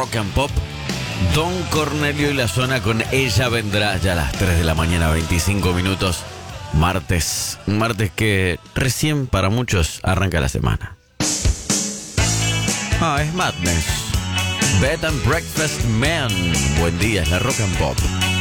Rock and Pop. Don Cornelio y la Zona con Ella Vendrá, ya a las 3 de la mañana, 25 minutos. Martes, un martes que recién para muchos arranca la semana. Es Madness. Bed and Breakfast Man. Buen día, es la Rock and Pop.